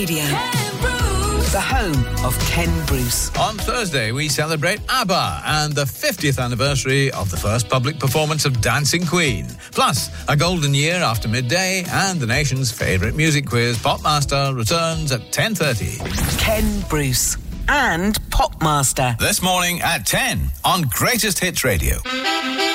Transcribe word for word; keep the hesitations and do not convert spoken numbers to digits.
Radio. The home of Ken Bruce. On Thursday, we celebrate ABBA and the fiftieth anniversary of the first public performance of Dancing Queen. Plus, a golden year after midday and the nation's favourite music quiz, Popmaster, returns at ten thirty. Ken Bruce and Popmaster. This morning at ten on Greatest Hits Radio.